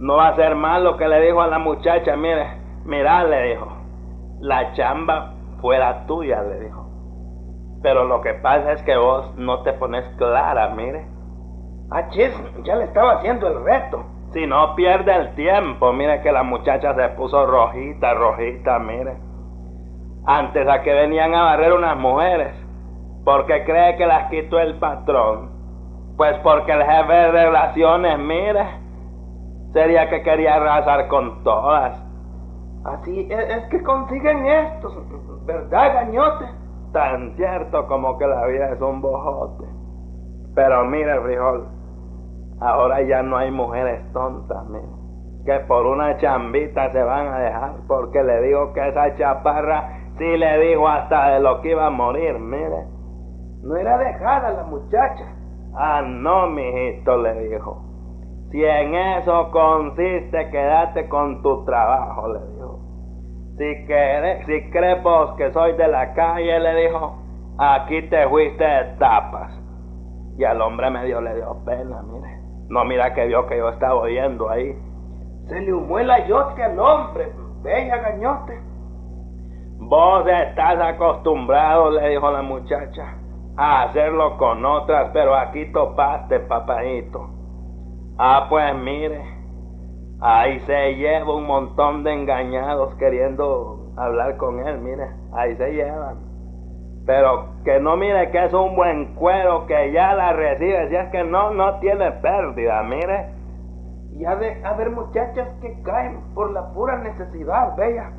No va a ser mal lo que le dijo a la muchacha, mire, mirá, le dijo, la chamba fuera tuya, le dijo. Pero lo que pasa es que vos no te pones clara, mire. Ah, chis, ya le estaba haciendo el reto. Si no pierde el tiempo, mire que la muchacha se puso rojita, rojita, mire. Antes a que venían a barrer unas mujeres, porque cree que las quitó el patrón. Pues porque el jefe de relaciones, mire, sería que quería arrasar con todas. Así es que consiguen estos, ¿verdad, gañote? Tan cierto como que la vida es un bojote. Pero mire, frijol, ahora ya no hay mujeres tontas, mire, que por una chambita se van a dejar, porque le digo que esa chaparra sí le dijo hasta de lo que iba a morir, mire. No era dejada la muchacha. Ah, no, mijito, le dijo. Si en eso consiste, quédate con tu trabajo, le dijo. Si crees vos que soy de la calle, le dijo, aquí te fuiste de tapas. Y al hombre medio le dio pena, mire. No, mira que vio que yo estaba oyendo ahí. Se le humó el ayote al hombre, bella gañote. Vos estás acostumbrado, le dijo la muchacha, a hacerlo con otras, pero aquí topaste, papadito. Ah, pues mire, ahí se lleva un montón de engañados queriendo hablar con él, mire, ahí se llevan. Pero que no mire que es un buen cuero, que ya la recibe, si es que no tiene pérdida, mire. Y ha de haber muchachas que caen por la pura necesidad, bella.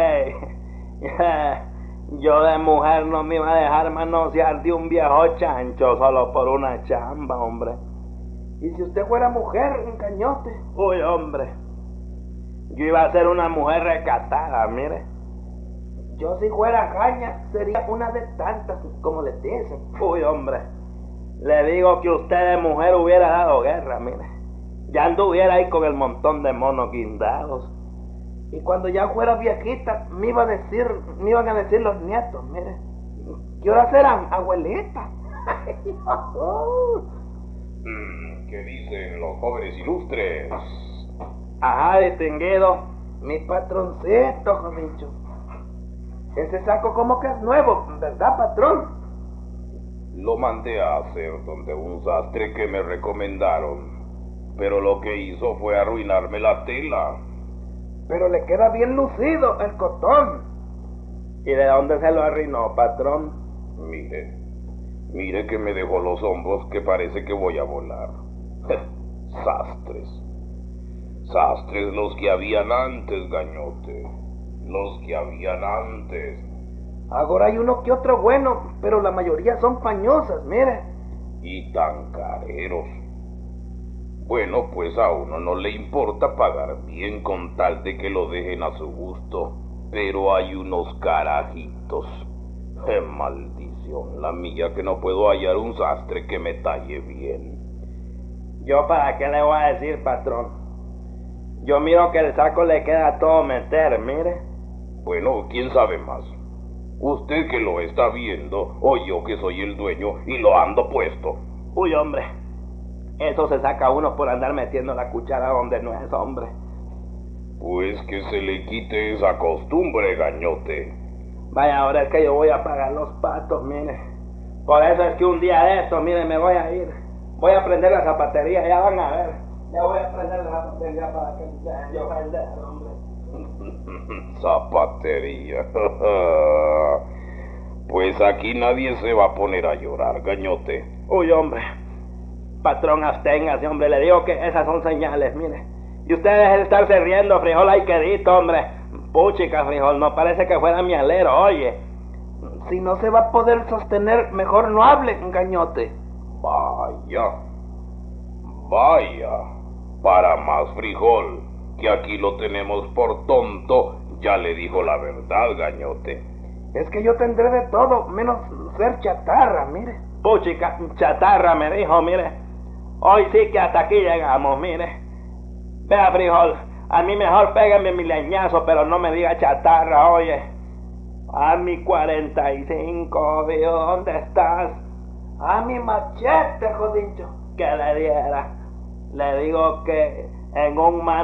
Yo de mujer no me iba a dejar manosear de un viejo chancho solo por una chamba, hombre. ¿Y si usted fuera mujer, un cañote? Uy, hombre, yo iba a ser una mujer recatada, mire. Yo si fuera caña, sería una de tantas, como les dicen. Uy, hombre, le digo que usted de mujer hubiera dado guerra, mire. Ya anduviera ahí con el montón de monos guindados. Y cuando ya fuera viejita, me iban a decir los nietos, mire, ¿qué horas serán, abuelita? ¿Qué dicen los jóvenes ilustres? Ajá, distinguido. Mi patroncito, jovencho. Ese saco como que es nuevo, ¿verdad, patrón? Lo mandé a hacer donde un sastre que me recomendaron, pero lo que hizo fue arruinarme la tela. Pero le queda bien lucido el cotón. ¿Y de dónde se lo arruinó, patrón? Mire que me dejó los hombros que parece que voy a volar. Sastres los que habían antes, gañote. Los que habían antes. Ahora hay uno que otro bueno, pero la mayoría son pañosas, mire. Y tan careros. Bueno, pues a uno no le importa pagar bien con tal de que lo dejen a su gusto. Pero hay unos carajitos. Maldición la mía que no puedo hallar un sastre que me talle bien. ¿Yo para qué le voy a decir, patrón? Yo miro que el saco le queda todo meter, mire. Bueno, quién sabe más. Usted que lo está viendo, o yo que soy el dueño y lo ando puesto. Uy, hombre, eso se saca uno por andar metiendo la cuchara donde no es, hombre. Pues que se le quite esa costumbre, gañote. Vaya, ahora es que yo voy a pagar los patos, mire. Por eso es que un día de esto, mire, me voy a ir. Voy a prender la zapatería, ya van a ver. Ya voy a prender la zapatería para que yo venda, hombre. Zapatería. Pues aquí nadie se va a poner a llorar, gañote. Uy, hombre. Patrón, absténgase, hombre. Le digo que esas son señales, mire. Y usted deje de estarse riendo, frijol, ay quedito, hombre. Puchica, frijol, no parece que fuera mi alero, oye. Si no se va a poder sostener, mejor no hable, gañote. Vaya, para más frijol, que aquí lo tenemos por tonto, ya le dijo la verdad, gañote. Es que yo tendré de todo, menos ser chatarra, mire. Puchica, chatarra me dijo, mire. Hoy sí que hasta aquí llegamos, mire. Vea, frijol, a mí mejor pégueme mi leñazo, pero no me diga chatarra, oye. A mi 45, Dios, ¿dónde estás? A mi machete, jodincho. Que le diera. Le digo que en un